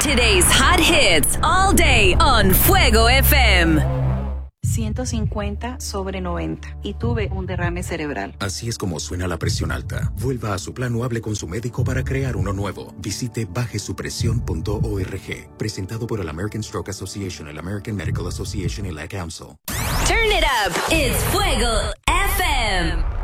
Today's hot hits all day on Fuego FM. 150/90 y tuve un derrame cerebral. Así es como suena la presión alta. Vuelva a su plan o hable con su médico para crear uno nuevo. Visite bajesupresión.org. Presentado por el American Stroke Association, el American Medical Association y la Council. Turn it up. It's Fuego FM.